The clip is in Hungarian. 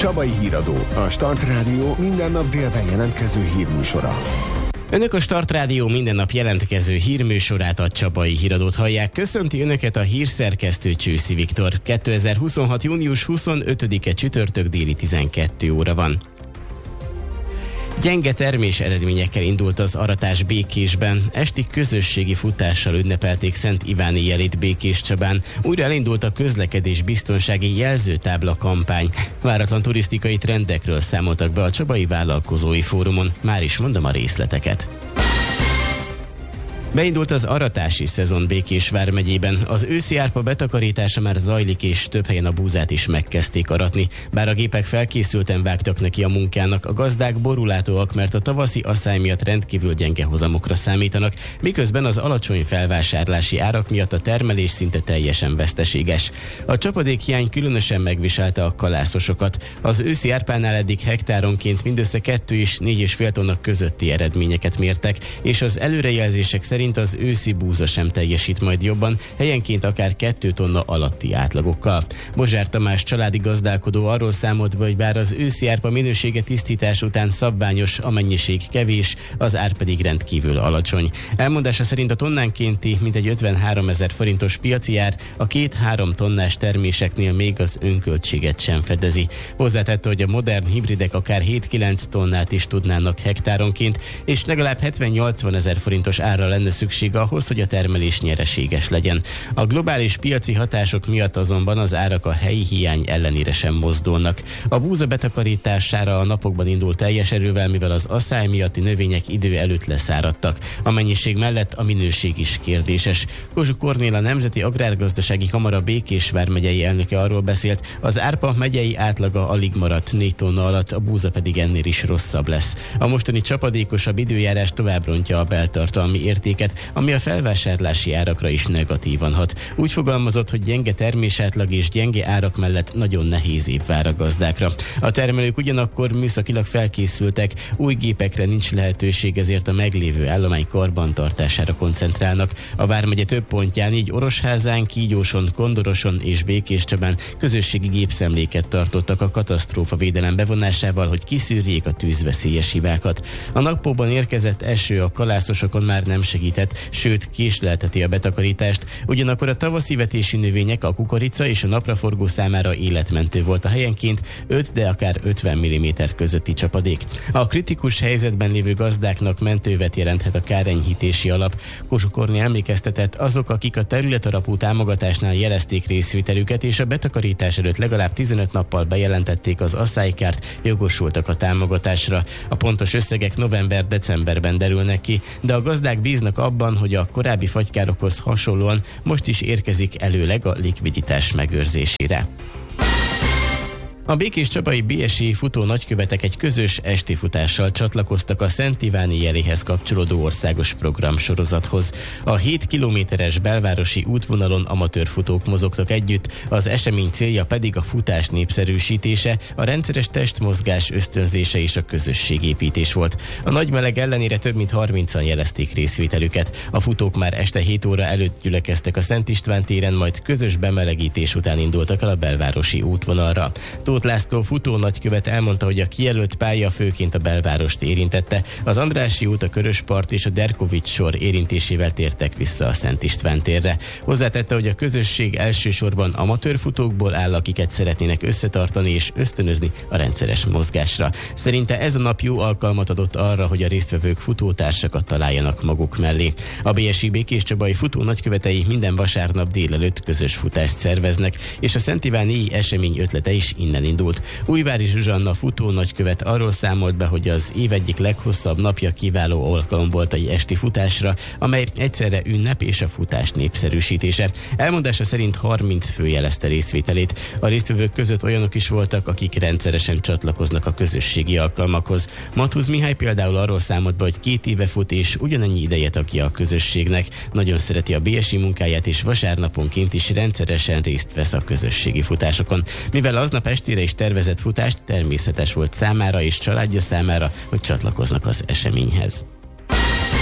Csabai Híradó, a Start Rádió minden nap délben jelentkező hírműsora. Önök a Start Rádió minden nap jelentkező hírműsorát, a Csabai Híradót hallják. Köszönti Önöket a hírszerkesztő Csőszi Viktor. 2026. június 25-e csütörtök déli 12 óra van. Gyenge termés eredményekkel indult az aratás Békésben. Esti közösségi futással ünnepelték Szent Iváni jelét Békéscsabán. Újra elindult a közlekedés biztonsági jelzőtábla kampány. Váratlan turisztikai trendekről számoltak be a Csabai Vállalkozói Fórumon. Már is mondom a részleteket. Beindult az aratási szezon Békés vármegyében. Az őszi árpa betakarítása már zajlik, és több helyen a búzát is megkezdték aratni. Bár a gépek felkészülten vágtak neki a munkának, a gazdák borulátóak, mert a tavaszi asszály miatt rendkívül gyenge hozamokra számítanak, miközben az alacsony felvásárlási árak miatt a termelés szinte teljesen veszteséges. A csapadékhiány különösen megviselte a kalászosokat. Az őszi árpánál eddig hektáronként mindössze 2 és 4,5 tonna közötti eredményeket mértek, és az előrejelzések szerint az őszi búza sem teljesít majd jobban, helyenként akár 2 tonna alatti átlagokkal. Bozsár Tamás családi gazdálkodó arról számolt be, hogy bár az őszi árpa minősége tisztítás után szabványos, a mennyiség kevés, az ár pedig rendkívül alacsony. Elmondása szerint a tonnánkénti mintegy 53 000 forintos piaci ár a 2-3 tonnás terméseknél még az önköltséget sem fedezi. Hozzátette, hogy a modern hibridek akár 7-9 tonnát is tudnának hektáronként, és legalább 70-80 000 forintos árra lenne szükség ahhoz, hogy a termelés nyereséges legyen. A globális piaci hatások miatt azonban az árak a helyi hiány ellenére sem mozdulnak. A búza betakarítására a napokban indult teljes erővel, mivel az asszály miatti növények idő előtt leszáradtak. A mennyiség mellett a minőség is kérdéses. Kozsuk Kornél, a Nemzeti Agrárgazdasági Kamara Békés vármegyei elnöke arról beszélt, az árpa megyei átlaga alig maradt 4 tonna alatt, a búza pedig ennél is rosszabb lesz. A mostani csapadékosabb időjárás tovább rontja a beltartalmi értéket, ami a felvásárlási árakra is negatívan hat. Úgy fogalmazott, hogy gyenge termésátlag és gyenge árak mellett nagyon nehéz év vár a gazdákra. A termelők ugyanakkor műszakilag felkészültek, új gépekre nincs lehetőség, ezért a meglévő állomány karbantartására koncentrálnak. A vármegye több pontján, így Orosházán, Kígyóson, Kondoroson és Békéscsabán közösségi gépszemléket tartottak a katasztrófa védelem bevonásával, hogy kiszűrjék a tűzveszélyes hibákat. A nappóban érkezett eső a kalászosokon már nem segített, sőt késlelteti a betakarítást, ugyanakkor a tavaszi vetési növények, a kukorica és a napraforgó számára életmentő volt a helyenként 5, de akár 50 mm közötti csapadék. A kritikus helyzetben lévő gazdáknak mentővet jelenthet a kárenyhítési alap. Kozsuk Kornél emlékeztetett, azok, akik a területalapú támogatásnál jelezték részvételüket és a betakarítás előtt legalább 15 nappal bejelentették az asszálykárt, jogosultak a támogatásra. A pontos összegek november-decemberben derülnek ki, de a gazdák bíznak abban, hogy a korábbi fagykárokhoz hasonlóan most is érkezik előleg a likviditás megőrzésére. A békéscsabai BSI futó nagykövetek egy közös esti futással csatlakoztak a Szent Iváni jeléhez kapcsolódó országos programsorozathoz. A 7 kilométeres belvárosi útvonalon amatőr futók mozogtak együtt, az esemény célja pedig a futás népszerűsítése, a rendszeres testmozgás ösztönzése és a közösségépítés volt. A nagy meleg ellenére több mint 30-an jelezték részvételüket. A futók már este 7 óra előtt gyülekeztek a Szent István téren, majd közös bemelegítés után indultak el a belvárosi útvonalra. Tóth László futó nagykövet elmondta, hogy a kijelölt pálya főként a belvárost érintette. Az Andrássy út, a Köröspart és a Derkovits sor érintésével tértek vissza a Szent István térre. Hozzátette, hogy a közösség elsősorban amatőr futókból áll, akiket szeretnének összetartani és ösztönözni a rendszeres mozgásra. Szerinte ez a nap jó alkalmat adott arra, hogy a résztvevők futótársakat találjanak maguk mellé. A BSI békéscsabai futó nagykövetei minden vasárnap délelőtt közös futást szerveznek, és a Szent Iváni esemény ötlete is innen indult. Újvári Zsuzsanna futó nagykövet arról számolt be, hogy az év egyik leghosszabb napja kiváló alkalom volt egy esti futásra, amely egyszerre ünnep és a futás népszerűsítése. Elmondása szerint 30 fő jelezte részvételét. A résztvevők között olyanok is voltak, akik rendszeresen csatlakoznak a közösségi alkalmakhoz. Mathusz Mihály például arról számolt be, hogy 2 éve fut és ugyanannyi ideje tagja a közösségnek. Nagyon szereti a BSI munkáját, és vasárnaponként is rendszeresen részt vesz a közösségi futásokon. Mivel aznap estére is tervezett futást, természetes volt számára és családja számára, hogy csatlakoznak az eseményhez.